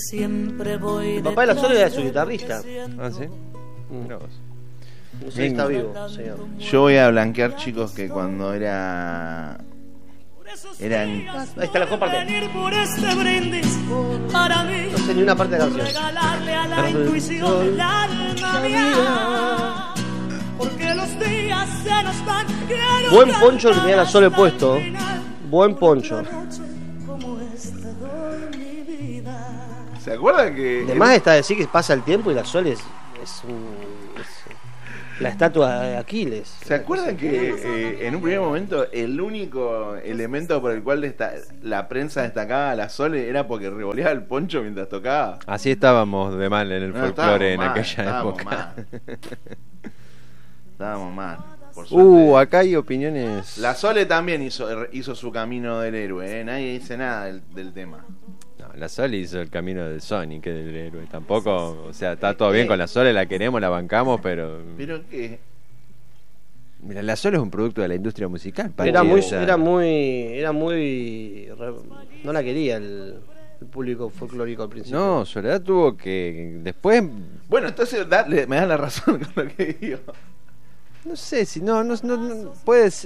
Siempre voy. El papá de la Sole era su guitarrista. Ah, sí. Mirá vos. No sé si está vivo, señor. Yo voy a blanquear, chicos, que cuando eran... Ahí está la comparte. Venir por este brindis para mí. No sé ni una parte de la canción. Regalarle a la intuición el alma mía. Porque los días se nos van. Quiero Buen poncho que tenía la Sole puesto. Buen poncho. ¿Se acuerdan que...? Además está decir que pasa el tiempo y la Sole es la estatua de Aquiles. ¿Se acuerdan que en un primer momento el único elemento por el cual la prensa destacaba a la Sole era porque revoleaba el poncho mientras tocaba? Así estábamos de mal en el folclore en aquella época. Estábamos mal. Por suerte. Acá hay opiniones. La Sole también hizo su camino del héroe, Nadie dice nada del tema. No, la Sole hizo el camino del Sonic, que del héroe. Tampoco, o sea, está todo bien con la Sole, la queremos, la bancamos, pero... ¿Pero qué? Mira, la Sole es un producto de la industria musical. Pachi, Era o muy no la quería el público folclórico al principio. No, Soledad tuvo que... Después... Bueno, entonces me das la razón con lo que digo. No sé si... No puedes...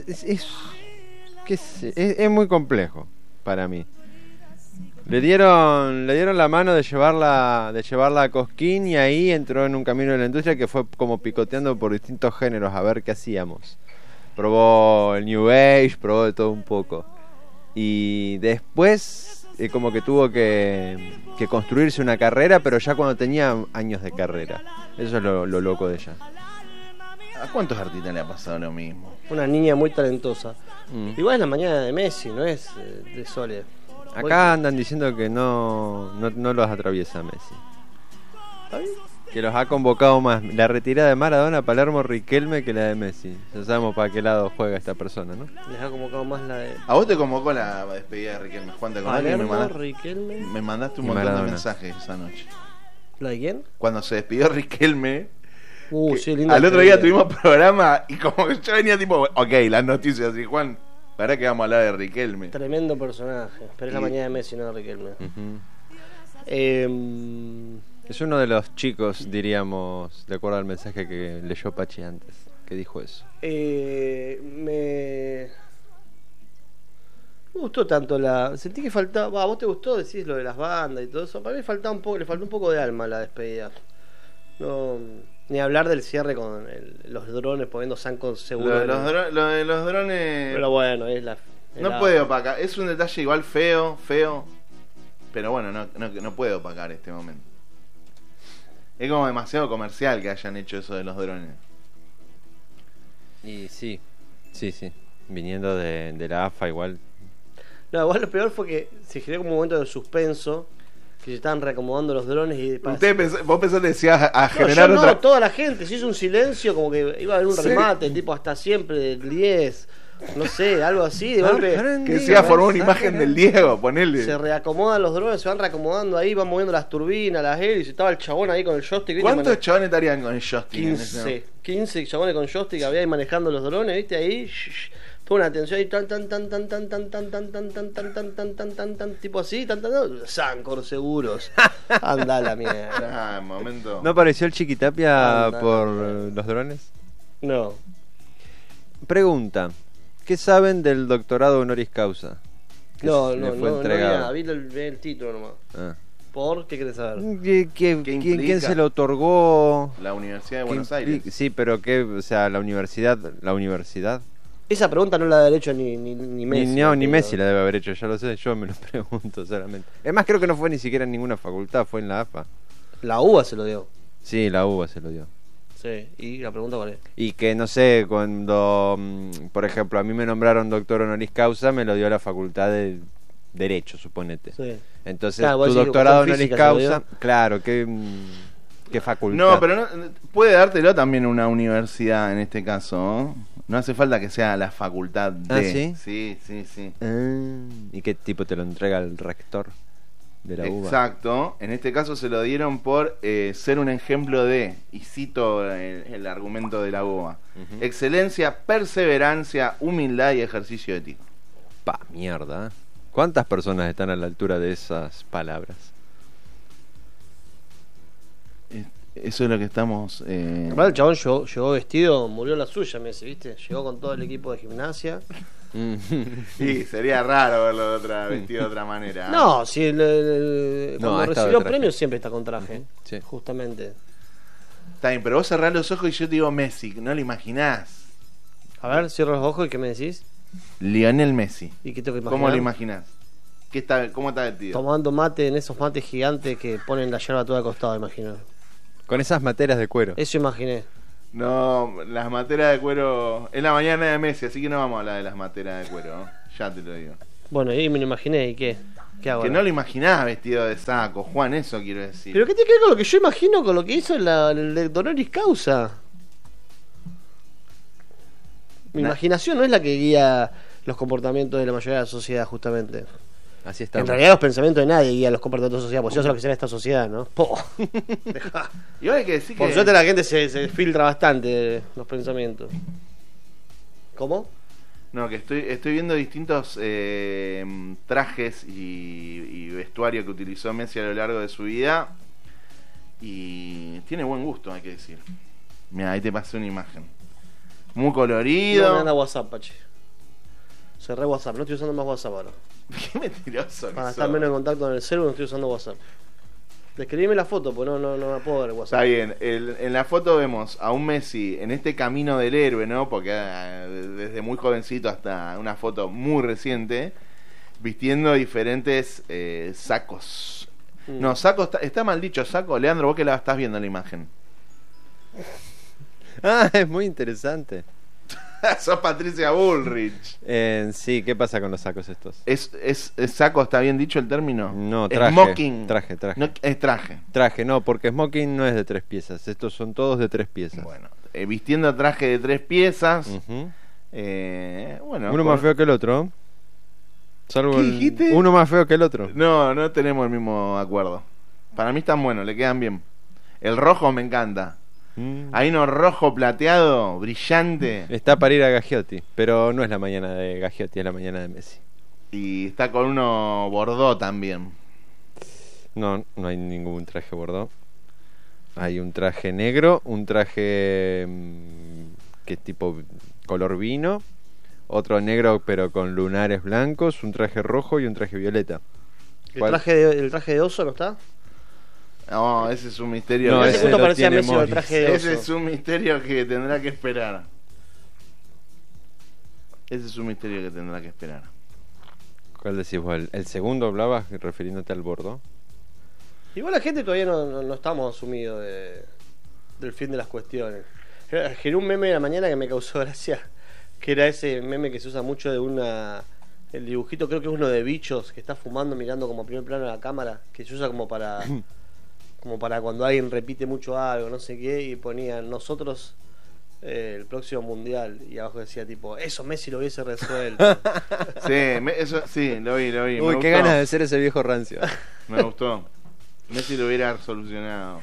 Es muy complejo para mí. Le dieron la mano de llevarla a Cosquín y ahí entró en un camino de la industria que fue como picoteando por distintos géneros a ver qué hacíamos. Probó el New Age, probó de todo un poco. Y después como que tuvo que construirse una carrera, pero ya cuando tenía años de carrera. Eso es lo loco de ella. ¿A cuántos artistas le ha pasado lo mismo? Una niña muy talentosa. Igual es la mañana de Messi, no es de Sole. Acá andan diciendo que no los atraviesa Messi. ¿Está bien? Que los ha convocado más la retirada de Maradona, Palermo, Riquelme que la de Messi. Ya sabemos para qué lado juega esta persona, ¿no? Les ha convocado más la de ¿A vos te convocó la despedida de Riquelme? Juan, ¿te acordás que Palermo, Riquelme. me mandaste un Y montón Maradona. de mensajes esa noche? ¿La de quién? Cuando se despidió Riquelme, Sí, linda al otro día despedida. tuvimos programa y como que yo venía tipo, ok, las noticias, y Juan, ¿para qué vamos a hablar de Riquelme? Tremendo personaje. Pero es la mañana de Messi, no de Riquelme. Es uno de los chicos, diríamos, de acuerdo al mensaje que leyó Pachi antes, que dijo eso. Me gustó tanto sentí que faltaba. ¿A vos te gustó? Decís lo de las bandas y todo eso. Para mí le faltó un poco de alma a la despedida. No, ni hablar del cierre con los drones poniendo zancos seguros. Lo de los drones. Pero bueno, No puede opacar. Es un detalle igual feo. Pero bueno, no puede opacar este momento. Es como demasiado comercial que hayan hecho eso de los drones. Y sí. Viniendo de la AFA igual. No, igual lo peor fue que se generó como un momento de suspenso. Que se estaban reacomodando los drones y... Vos pensaste que decías a No, generar yo no, otra... toda la gente. Se hizo un silencio como que iba a haber un ¿Sí? remate, tipo hasta siempre del 10. No sé, algo así. De golpe Que se iba a formar una imagen del Diego, ponele. se reacomodan los drones, se van reacomodando ahí, van moviendo las turbinas, las hélices. Estaba el chabón ahí con el joystick. ¿viste? ¿Cuántos chabones estarían con el joystick? en ese 15 chabones con joystick había ahí manejando los drones, ¿viste? Ahí, toda una atención ahí, tan, tipo así, Sancor seguros. Anda la mierda. momento. ¿No apareció el Chiquitapia Anda, por anda. los drones? No. Pregunta: ¿qué saben del doctorado honoris causa? Que No, le no, fue no, entregado. vi el título nomás. Ah. ¿Por qué querés saber? ¿Quién implica? se lo otorgó? La Universidad de ¿Qué Buenos implica? Aires. Sí, pero ¿qué? O sea, la universidad. Esa pregunta no la debe haber hecho ni Messi. Ni Messi la debe haber hecho, ya lo sé, yo me lo pregunto solamente. Es más, creo que no fue ni siquiera en ninguna facultad, fue en la AFA. La UBA se lo dio. Sí, la UBA se lo dio. Sí, y la pregunta cuál es. Y que no sé, cuando, por ejemplo, a mí me nombraron doctor honoris causa, me lo dio la facultad de Derecho, suponete. Sí. Entonces, Claro, vos tu decís, doctorado educación honoris física se lo dio. causa, claro, ¿qué facultad? No, pero puede dártelo también una universidad en este caso, ¿no? No hace falta que sea la facultad de... ¿Ah, sí? Sí. ¿Y qué tipo te lo entrega el rector de la UBA? Exacto. En este caso se lo dieron por ser un ejemplo de, y cito el argumento de la UBA, excelencia, perseverancia, humildad y ejercicio ético. Pa, mierda. ¿Cuántas personas están a la altura de esas palabras? Eso es lo que estamos... Igual el chabón llegó vestido, murió la suya, Messi, ¿viste? Llegó con todo el equipo de gimnasia. Sí, sería raro verlo vestido de otra manera. No, si No, cuando ha estado recibió de traje. premios siempre está con traje. Sí. Justamente. Está bien, pero vos cerrás los ojos y yo te digo Messi, no lo imaginás. A ver, cierro los ojos y ¿qué me decís? Lionel Messi. ¿Y qué tengo que imaginar? ¿Cómo lo imaginás? ¿Cómo está vestido? Tomando mate en esos mates gigantes que ponen la yerba toda al costado, imagino. Con esas materas de cuero. Eso imaginé. No, las materas de cuero... Es la mañana de Messi, así que no vamos a hablar de las materas de cuero, ¿no? Ya te lo digo. Bueno, y me lo imaginé, ¿y qué? ¿Qué hago Que ahora? no lo imaginás vestido de saco, Juan, eso quiero decir. ¿Pero qué tiene que ver con lo que yo imagino con lo que hizo el de honoris causa? Mi Nah. imaginación no es la que guía los comportamientos de la mayoría de la sociedad, justamente. Así está. En realidad los pensamientos de nadie guían los comportamientos de la sociedad, porque si no sé lo que será esta sociedad, ¿no? Po. Dejá. Y ahora hay que decir Por que... suerte la gente se filtra bastante los pensamientos. ¿Cómo? No, que estoy viendo distintos trajes y vestuario que utilizó Messi a lo largo de su vida. Y tiene buen gusto, hay que decir. Mira, ahí te pasé una imagen. Muy colorido. No me anda WhatsApp, Pachi. Cerré WhatsApp, no estoy usando más WhatsApp ahora. Qué mentiroso que Para sos. estar menos en contacto en el celular no estoy usando WhatsApp. Describime la foto, pues no la puedo ver WhatsApp. Está bien, en la foto vemos a un Messi en este camino del héroe, ¿no? Porque desde muy jovencito hasta una foto muy reciente, vistiendo diferentes sacos. No, saco está mal dicho, saco. Leandro, vos que la estás viendo la imagen. Ah, es muy interesante. Sos Patricia Bullrich. Sí, ¿qué pasa con los sacos estos? ¿Es saco, está bien dicho el término? No, traje. Smoking. Traje. No, es traje. Traje, no, porque smoking no es de 3 piezas. Estos son todos de 3 piezas. Bueno, vistiendo traje de 3 piezas. Ujú. Bueno, Uno más feo que el otro. Salvo ¿Qué dijiste? uno más feo que el otro. No tenemos el mismo acuerdo. Para mí están buenos, le quedan bien. El rojo me encanta. Mm. Hay uno rojo plateado, brillante. Está para ir a Gaggiotti, pero no es la mañana de Gaggiotti, es la mañana de Messi. Y está con uno bordó también. No hay ningún traje bordó. Hay un traje negro, un traje que es tipo color vino, otro negro pero con lunares blancos, un traje rojo y un traje violeta. ¿El ¿Cuál? traje de oso no está? No, ese es un misterio. No, que- Ese ese justo lo parecía tiene Messi con el Morris. traje de oso. Ese es un misterio que tendrá que esperar. Ese es un misterio que tendrá que esperar. ¿Cuál decís vos? ¿El segundo hablabas refiriéndote al bordo? Igual la gente todavía no estamos asumidos del fin de las cuestiones. Generó un meme de la mañana que me causó gracia, que era ese meme que se usa mucho de el dibujito, creo que es uno de bichos que está fumando mirando como a primer plano a la cámara, que se usa como para cuando alguien repite mucho algo, no sé qué, y ponían nosotros el próximo mundial, y abajo decía tipo, eso Messi lo hubiese resuelto. Sí, eso, sí, lo vi. Uy, me qué gustó. ganas de ser ese viejo rancio. Me gustó. Messi lo hubiera solucionado.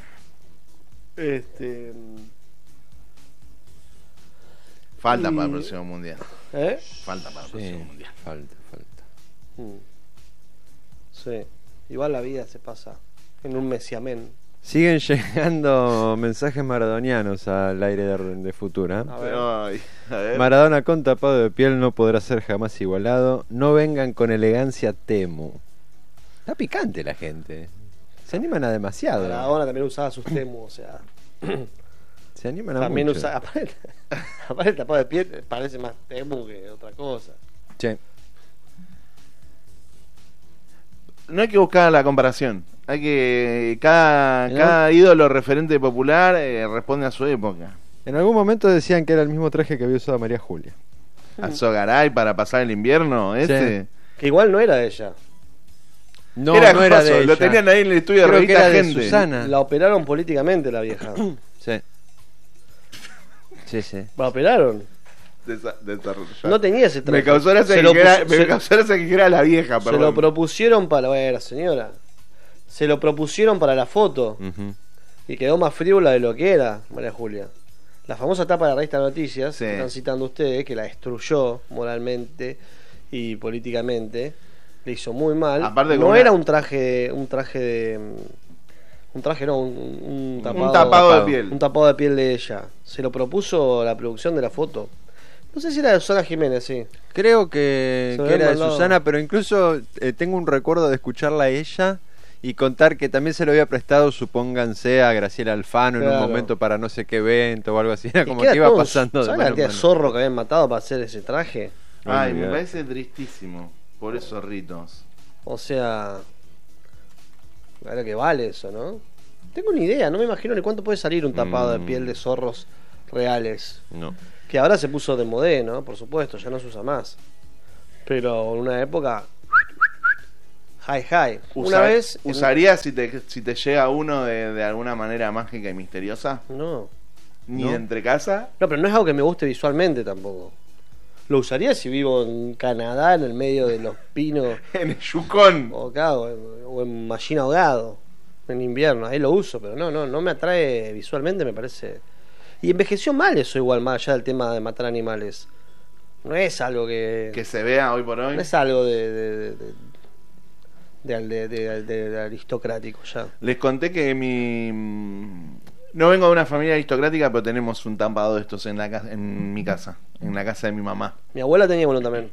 Falta Y- para el próximo mundial. ¿Eh? Falta para el Sí, próximo mundial. falta. Mm. Sí, igual la vida se pasa en un mesiamén. Siguen llegando mensajes maradonianos al aire de Futura. A ver. Ay, a ver. Maradona con tapado de piel no podrá ser jamás igualado. No vengan con elegancia Temu. Está picante la gente. Se animan a demasiado. Maradona también usaba sus temus, o sea, Se animan a también mucho. usaba, aparte el tapado de piel parece más temu que otra cosa. Che, No hay que buscar la comparación. Hay que. Cada ¿No? ídolo referente popular responde a su época. en algún momento decían que era el mismo traje que había usado María Julia. A Sogaray para pasar el invierno, ese. Que igual no era de ella. No, era no era coso, de ella. Lo tenían ahí en el estudio de Creo que revista era de Gente. Susana. La operaron políticamente la vieja. Sí. Sí. La operaron. Desarrollado. No tenía ese traje. Me causó gracia Se que lo dijera- pus- me se- causó gracia que dijera la vieja, Se perdón. lo propusieron para. Bueno, señora. Se lo propusieron para la foto. Ujú. Y quedó más frívola de lo que era, María Julia. La famosa tapa de la revista Noticias, Sí. que están citando ustedes, que la destruyó moralmente y políticamente, le hizo muy mal. Aparte no con era una- un traje de Un traje no, un tapado. Un tapado de piel. Un tapado de piel de ella. Se lo propuso la producción de la foto. No sé si era de Susana Jiménez, sí. Creo que Se me era de había mandado. Susana, pero incluso tengo un recuerdo de escucharla a ella y contar que también se lo había prestado, supónganse, a Graciela Alfano en un Claro. momento para no sé qué evento o algo así. Era Y como queda que iba todo- pasando de ¿sabes mano la en cantidad de mano. zorro que habían matado para hacer ese traje? Ay, me Olvidate. parece tristísimo. Por esos zorritos. O sea, claro que vale eso, ¿no? Tengo una idea, no me imagino ni cuánto puede salir un tapado de piel de zorros reales. No. Que ahora se puso de modé, ¿no? Por supuesto, ya no se usa más. Pero en una época... Hi. Una vez... ¿Usarías si te llega uno de alguna manera mágica y misteriosa? No. Ni ¿No? de entre casa. No, pero no es algo que me guste visualmente tampoco. Lo usaría si vivo en Canadá, en el medio de los pinos, En el Yukon. o acá, o en Machine ahogado, en invierno. Ahí lo uso, pero no me atrae visualmente, me parece. Y envejeció mal eso igual, más allá del tema de matar animales. No es algo Que se vea hoy por hoy. no es algo de aristocrático ya. Les conté que no vengo de una familia aristocrática, pero tenemos un tapado de estos en mi casa, en la casa de mi mamá. Mi abuela tenía uno también.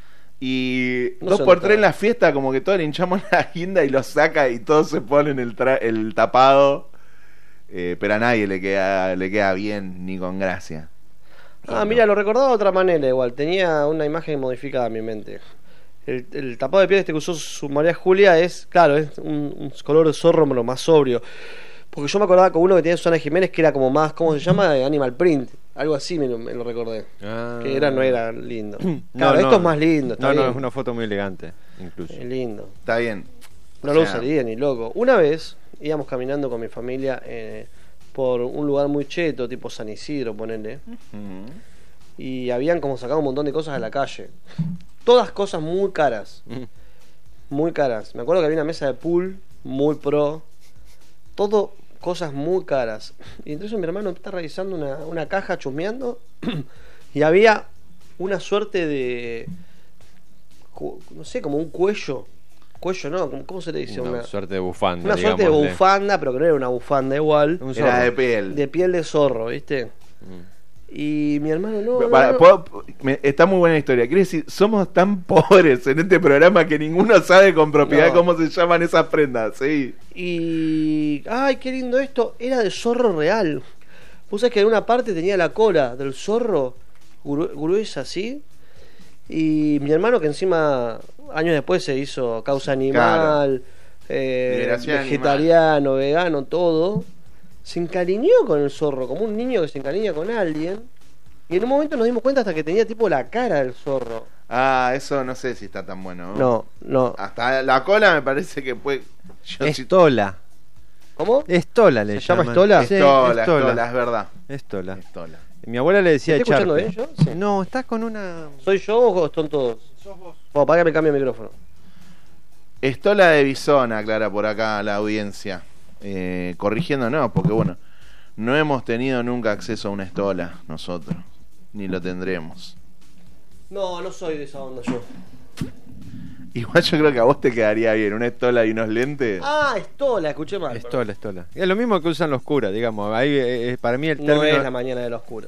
Y No dos sé por dónde tres en estaba. la fiesta, como que todos le hinchamos la guinda y lo saca y todos se ponen el tapado. Pero a nadie le queda bien ni con gracia. Ah, mira, lo recordaba de otra manera igual. Tenía una imagen modificada en mi mente. El tapado de piel este que usó su María Julia es, claro, es un color de zorro pero más sobrio. Porque yo me acordaba con uno que tenía Susana Jiménez que era como más, ¿cómo se llama? Animal print. Algo así me lo recordé. Ah. Que no era lindo. No, Claro, esto es más lindo, está No, bien. es una foto muy elegante, incluso. Es lindo. Está bien. No O lo sea, usaría ni loco. Una vez íbamos caminando con mi familia por un lugar muy cheto, tipo San Isidro, ponele. Ujú. Y habían como sacado un montón de cosas de la calle. Todas cosas muy caras. Muy caras. Me acuerdo que había una mesa de pool muy pro. Todo cosas muy caras. Y entonces mi hermano está revisando una caja, chusmeando. Y había una suerte de... no sé, como un cuello. Cuello, ¿no? ¿Cómo se le dice? Una suerte de bufanda. Una suerte de digámosle. bufanda, pero que no era una bufanda igual. Un Era zorro. de piel. De piel de zorro, ¿viste? Y mi hermano no. Para- está muy buena la historia. Quiere decir, somos tan pobres en este programa que ninguno sabe con propiedad No. cómo se llaman esas prendas. Sí. Y. ¡Ay, qué lindo esto! Era de zorro real. Vos sabés que en una parte tenía la cola del zorro gruesa así. Y mi hermano, que encima años después se hizo causa animal, Liberación vegetariano, vegano, todo, se encariñó con el zorro, como un niño que se encariña con alguien. Y en un momento nos dimos cuenta hasta que tenía tipo la cara del zorro. Ah, eso no sé si está tan bueno. No. Hasta la cola me parece que puede. Yo sí- Estola. ¿Cómo? Estola le ¿Se llama llaman. estola? Sí, Estola, estola. estola, es verdad. Estola. Estola. Mi abuela le decía ¿Me estoy escuchando echarpe. bien yo? Sí. No, estás con una... ¿Soy yo o están todos? Bueno, para que me cambie el micrófono. Estola de bisona, aclara por acá la audiencia. Corrigiéndonos, porque bueno, no hemos tenido nunca acceso a una estola nosotros, ni lo tendremos. No soy de esa onda yo. Igual yo creo que a vos te quedaría bien una estola y unos lentes. Ah, estola, escuché mal. Estola, estola. Es lo mismo que usan los curas, digamos. Ahí, para mí el No término... es la mañana de los curas.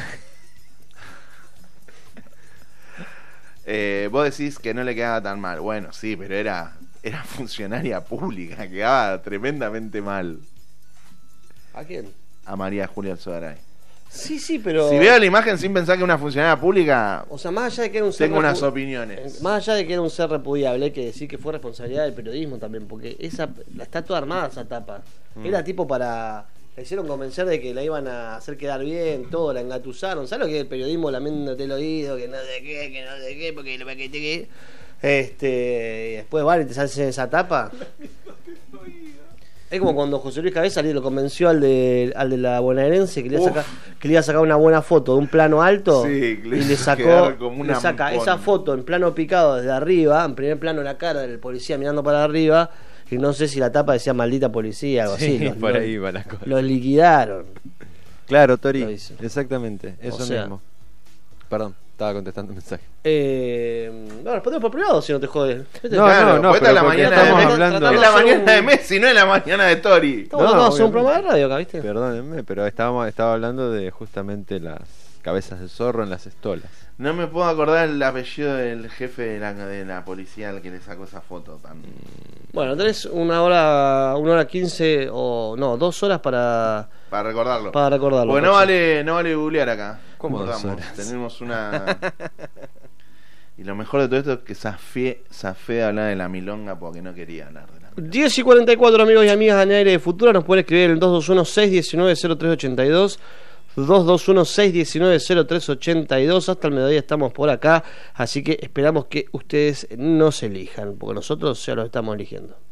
Vos decís que no le quedaba tan mal. Bueno, sí, pero era funcionaria pública, quedaba tremendamente mal ¿A quién? a María Julia Alzogaray. Sí, pero... Si veo la imagen sin pensar que es una funcionaria pública, O sea, más allá de que era un ser... tengo unas opiniones. Más allá de que era un ser repudiable, hay que decir que fue responsabilidad del periodismo también, porque está toda armada esa tapa. Era tipo para... La hicieron convencer de que la iban a hacer quedar bien, todo, la engatusaron. ¿Sabes lo que es el periodismo lamiéndote el oído? Que no sé qué, porque lo que te y después vale, te hacen esa tapa. Es como cuando José Luis Cabeza lo convenció al de la bonaerense que le iba a sacar una buena foto de un plano alto. Sí, y le le hizo sacó, quedar como le una saca ampón. esa foto en plano picado desde arriba, en primer plano la cara del policía mirando para arriba, y no sé si la tapa decía maldita policía, algo Sí, así. por ahí va la cosa. Los liquidaron. Claro, Tori. Lo hizo. Exactamente, eso O sea, mismo. Perdón. estaba contestando un mensaje. No, respondemos por privado si no te jode. No, Claro, no, pues esta pero es la porque mañana estamos de Messi. hablando. Es la mañana de Messi, no es la mañana de Tori. Estamos No, tratando de hacer un obviamente. programa de radio acá, ¿viste? Perdónenme, pero estaba hablando de justamente las cabezas de zorro en las estolas. No me puedo acordar el apellido del jefe de la policía al que le sacó esa foto tan... Bueno, tenés una hora 15 o no, 2 horas para recordarlo. recordarlo. Porque Pachi. no vale googlear acá. ¿Cómo 2 Recordamos, horas? tenemos una... Y lo mejor de todo esto es que zafé de hablar de la milonga porque no quería hablar de la milonga. 10:44, amigos y amigas de Aire de Futura. Nos pueden escribir en el 221-619-0382. 221-619-0382. Hasta el mediodía estamos por acá. Así que esperamos que ustedes nos elijan, porque nosotros ya los estamos eligiendo.